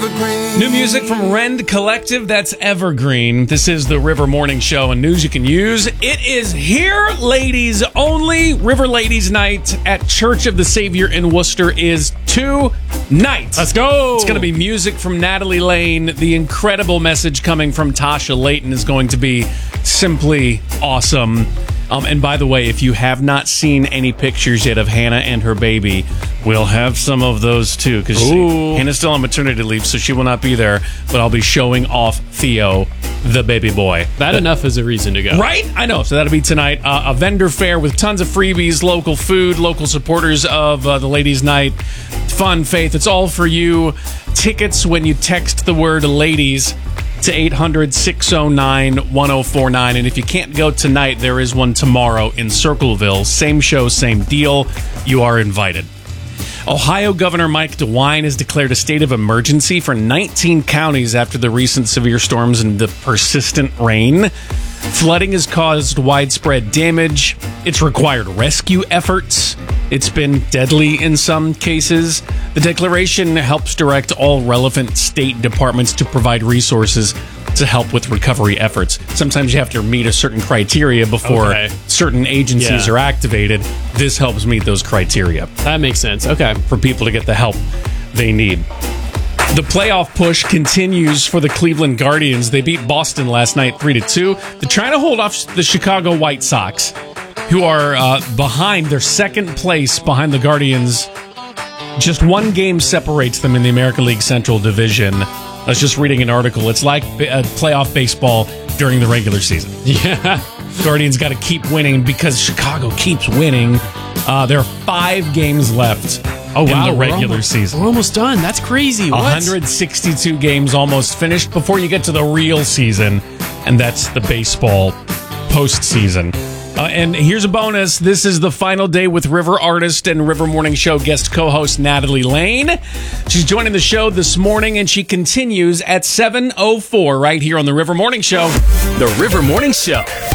New music from Rend Collective, that's Evergreen. This is the River Morning Show and news you can use. It is here, ladies only. River Ladies Night at Church of the Savior in Worcester is tonight. Let's go. It's going to be music from Natalie Lane. The incredible message coming from Tasha Layton is going to be simply awesome. And by the way, if you have not seen any pictures yet of Hannah and her baby, we'll have some of those too, because Hannah's still on maternity leave, so she will not be there, but I'll be showing off Theo, the baby boy. That enough is a reason to go. Right? I know. So that'll be tonight. A vendor fair with tons of freebies, local food, local supporters of the Ladies' Night. Fun, faith. It's all for you. Tickets when you text the word ladies to 800-609-1049. And if you can't go tonight, there is one tomorrow in Circleville. Same show, same deal. You are invited. Ohio Governor Mike DeWine has declared a state of emergency for 19 counties after the recent severe storms and the persistent rain. Flooding has caused widespread damage. It's required rescue efforts. It's been deadly in some cases. The declaration helps direct all relevant state departments to provide resources to help with recovery efforts. Sometimes you have to meet a certain criteria before certain agencies are activated. This helps meet those criteria. That makes sense. Okay. For people to get the help they need. The playoff push continues for the Cleveland Guardians. They beat Boston last night 3-2. They're trying to hold off the Chicago White Sox, who are behind. Their second place behind the Guardians. Just one game separates them in the American League Central Division. I was just reading an article. It's like playoff baseball during the regular season. Yeah. Guardians got to keep winning because Chicago keeps winning. There are 5 games left in the regular season. We're almost done. That's crazy. What? 162 games almost finished before you get to the real season, and that's the baseball postseason. And here's a bonus. This is the final day with River artist and River Morning Show guest co-host Natalie Lane. She's joining the show this morning, and she continues at 7:04 right here on the River Morning Show. The River Morning Show.